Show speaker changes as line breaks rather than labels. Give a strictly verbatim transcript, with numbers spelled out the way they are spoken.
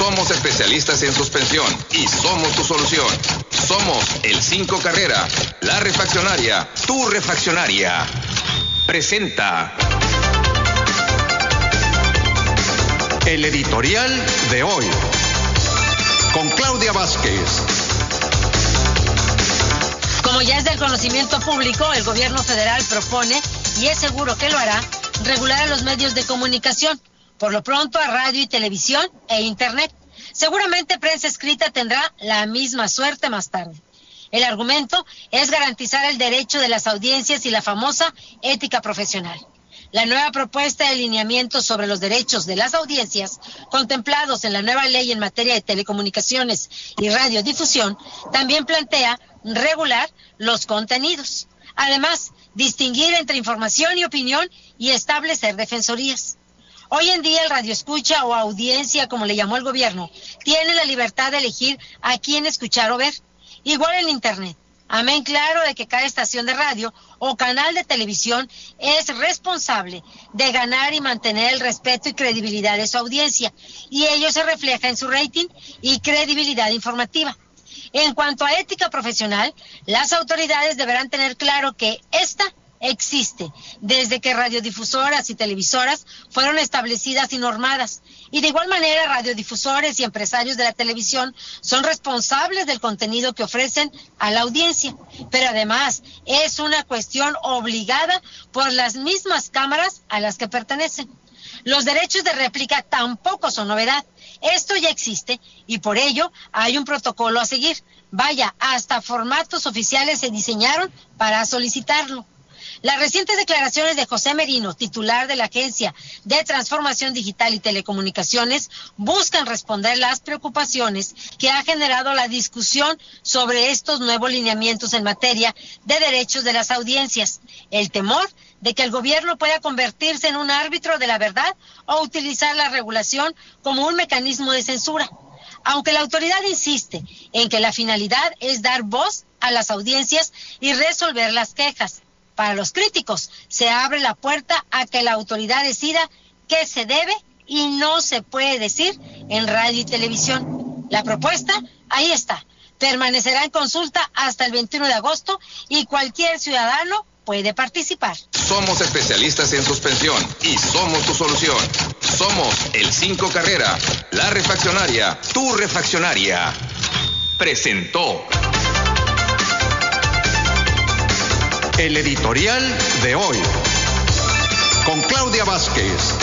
Somos especialistas en suspensión y somos tu solución. Somos el cinco Carrera, la refaccionaria, tu refaccionaria. Presenta el editorial de hoy con Claudia Vázquez.
Como ya es del conocimiento público, el gobierno federal propone, y es seguro que lo hará, regular a los medios de comunicación, por lo pronto a radio y televisión e internet. Seguramente prensa escrita tendrá la misma suerte más tarde. El argumento es garantizar el derecho de las audiencias y la famosa ética profesional. La nueva propuesta de lineamientos sobre los derechos de las audiencias, contemplados en la nueva ley en materia de telecomunicaciones y radiodifusión, también plantea regular los contenidos. Además, distinguir entre información y opinión y establecer defensorías. Hoy en día el radioescucha o audiencia, como le llamó el gobierno, tiene la libertad de elegir a quién escuchar o ver. Igual en internet. Amén claro de que cada estación de radio o canal de televisión es responsable de ganar y mantener el respeto y credibilidad de su audiencia, y ello se refleja en su rating y credibilidad informativa. En cuanto a ética profesional, las autoridades deberán tener claro que esta existe desde que radiodifusoras y televisoras fueron establecidas y normadas. Y de igual manera, radiodifusores y empresarios de la televisión son responsables del contenido que ofrecen a la audiencia. Pero además, es una cuestión obligada por las mismas cámaras a las que pertenecen. Los derechos de réplica tampoco son novedad. Esto ya existe y por ello hay un protocolo a seguir. Vaya, hasta formatos oficiales se diseñaron para solicitarlo. Las recientes declaraciones de José Merino, titular de la Agencia de Transformación Digital y Telecomunicaciones, buscan responder las preocupaciones que ha generado la discusión sobre estos nuevos lineamientos en materia de derechos de las audiencias. El temor de que el gobierno pueda convertirse en un árbitro de la verdad o utilizar la regulación como un mecanismo de censura. Aunque la autoridad insiste en que la finalidad es dar voz a las audiencias y resolver las quejas. Para los críticos, se abre la puerta a que la autoridad decida qué se debe y no se puede decir en radio y televisión. La propuesta, ahí está, permanecerá en consulta hasta el veintiuno de agosto y cualquier ciudadano puede participar.
Somos especialistas en suspensión y somos tu solución. Somos el cinco Carrera, la refaccionaria, tu refaccionaria. Presentó el editorial de hoy con Claudia Vázquez.